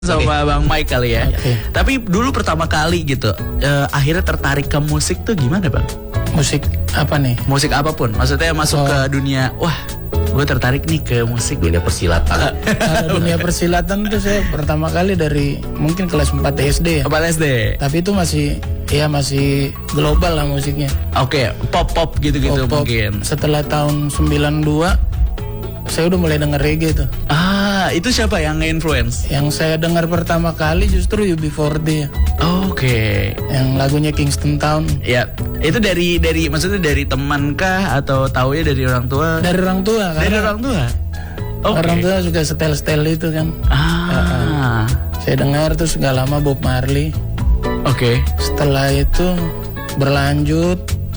sama Bang Mike kali ya. Tapi dulu pertama kali gitu, akhirnya tertarik ke musik tuh gimana Bang? Musik apa nih? Musik apapun, maksudnya masuk ke dunia, wah gue tertarik nih ke musik. Dunia persilatan. Dunia persilatan tuh saya pertama kali dari mungkin kelas 4 SD ya. 4 SD. Tapi itu masih global lah musiknya. Oke, pop gitu-gitu Pop. mungkin. Setelah tahun 92 saya udah mulai denger reggae tuh. Itu siapa yang nge-influence? Yang saya dengar pertama kali justru UB40 ya. Oke. Yang lagunya Kingston Town. Ya, itu dari maksudnya dari teman kah atau taunya dari orang tua? Dari orang tua. Dari orang tua. Oke. Orang tua suka setel itu kan. Saya dengar terus gak lama Bob Marley. Oke. Setelah itu berlanjut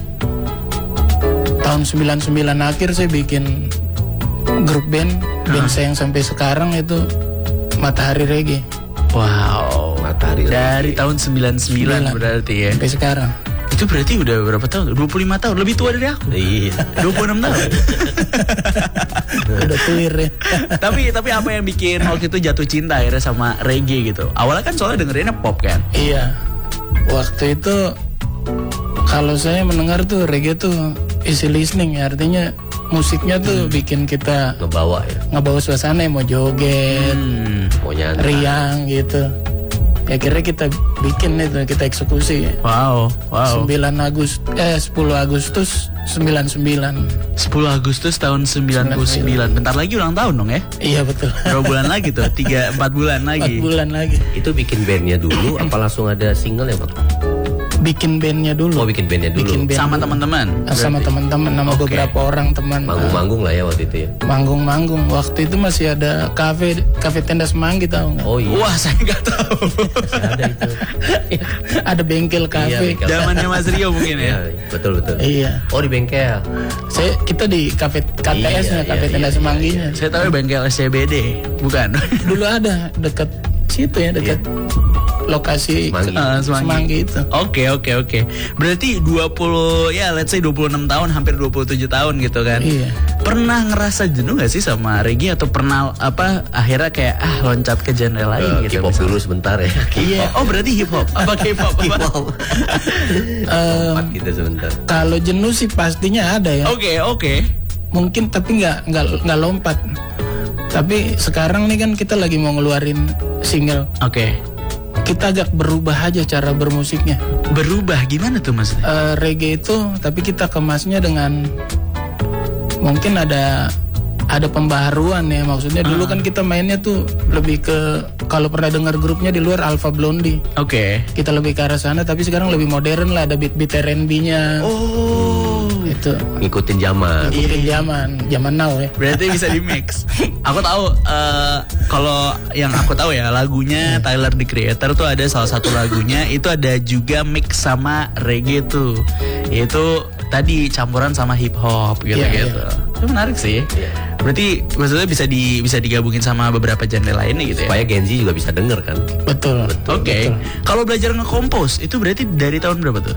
tahun 99 akhir saya bikin grup band saya yang sampai sekarang itu Matahari Reggae. Wow, Matahari dari tahun 99 berarti ya. Sampai sekarang. Itu berarti udah berapa tahun? 25 tahun, lebih tua dari aku. Iya. 26 tahun. Udah clear ya. Tapi apa yang bikin waktu itu jatuh cinta akhirnya sama reggae gitu? Awalnya kan soalnya dengerinnya pop kan? Iya. Waktu itu kalau saya mendengar tuh reggae tuh easy listening ya, artinya musiknya tuh bikin kita ngebawa suasana, mau joget, mau nyantai, riang gitu. Ya akhirnya kita bikin itu, kita eksekusi. Wow. 10 Agustus 99. 10 Agustus tahun 99. Bentar lagi ulang tahun dong ya? Iya betul. Berapa bulan lagi tuh? 4 bulan lagi. 4 bulan lagi. Itu bikin bandnya dulu apa langsung ada single ya Bang? Bikin bandnya dulu. Oh, bikin bandnya dulu. Sama teman-teman? Sama teman-teman, sama beberapa orang teman. Manggung-manggung lah ya waktu itu ya. Manggung. Waktu itu masih ada kafe Tenda Semanggi, tahu nggak? Oh iya. Wah, saya nggak tahu. Ada itu. Ada bengkel kafe. Iya, zamannya Mas Rio mungkin ya. Betul. Iya. Oh, di bengkel. Kita di kafe KTS-nya, kafe Tenda Semangginya. Saya tahu bengkel SCBD, bukan? Dulu ada dekat situ ya, dekat lokasi Semanggi itu. Oke. Berarti 26 tahun, hampir 27 tahun gitu kan. Iya. Pernah ngerasa jenuh gak sih sama reggae atau pernah akhirnya kayak loncat ke genre lain gitu? Hip hop dulu sebentar ya. Iya. Oh, berarti hip hop. Apa K-pop? Lompat gitu sebentar. Kalau jenuh sih pastinya ada ya. Oke. Mungkin tapi nggak lompat. Tapi sekarang nih kan kita lagi mau ngeluarin single. Oke. Kita agak berubah aja cara bermusiknya. Berubah gimana tuh maksudnya? Reggae itu tapi kita kemasnya dengan mungkin ada pembaharuan ya, maksudnya dulu kan kita mainnya tuh lebih ke, kalau pernah dengar grupnya di luar Alpha Blondy. Oke. Kita lebih ke arah sana, tapi sekarang lebih modern lah, ada beat R&B-nya. Oh. Itu ngikutin zaman. Zaman now ya. Berarti bisa di mix. Aku tahu kalau yang aku tahu ya lagunya Tyler the Creator tuh ada salah satu lagunya itu ada juga mix sama reggae tuh. Itu tadi campuran sama hip hop gitu. Itu menarik sih. Berarti maksudnya bisa digabungin sama beberapa genre lainnya gitu ya. Supaya Gen Z juga bisa denger kan. Betul. Oke. Kalau belajar nge-compose itu berarti dari tahun berapa tuh?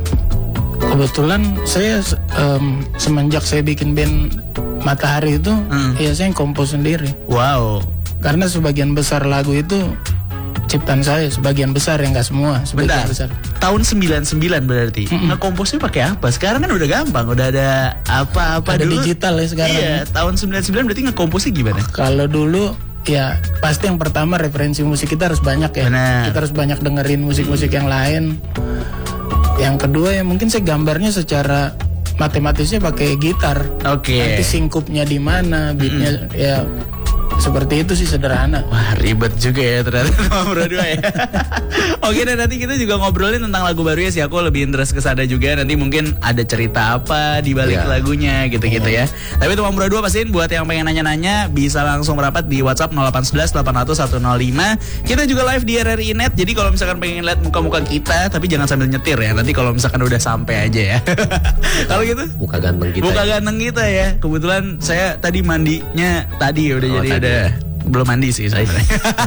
Kebetulan saya semenjak saya bikin band Matahari itu ya saya kompos sendiri. Wow. Karena sebagian besar lagu itu ciptaan saya, sebagian besar ya, nggak semua. Bentar. Besar. Tahun 99 berarti. Nge-komposnya pakai apa? Sekarang kan udah gampang, udah ada apa-apa ada dulu. Digital ya sekarang. Iya, tahun 99 berarti nge-komposnya gimana? Kalau dulu ya pasti yang pertama referensi musik kita harus banyak ya. Benar. Kita harus banyak dengerin musik-musik yang lain. Yang kedua ya mungkin saya gambarnya secara matematisnya pakai gitar. Oke. Nanti singkupnya di mana, beatnya ya seperti itu sih, sederhana. Wah, ribet juga ya ternyata sama berdua ya. Oke, dan nanti kita juga ngobrolin tentang lagu barunya sih. Aku lebih interest ke sana juga. Nanti mungkin ada cerita apa di balik lagunya gitu-gitu ya. Tapi teman berdua pastiin buat yang pengen nanya-nanya bisa langsung merapat di WhatsApp 0811 800 105. Kita juga live di RRI Net. Jadi kalau misalkan pengen lihat muka-muka kita, tapi jangan sambil nyetir ya. Nanti kalau misalkan udah sampai aja ya. Kalau gitu, muka ganteng kita. Ganteng kita ya. Kebetulan saya tadi mandinya tadi udah belum mandi sih sebenarnya.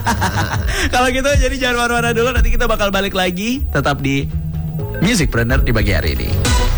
Kalau gitu jadi jangan marah-marah dulu, nanti kita bakal balik lagi tetap di Musicpreneur di pagi hari ini.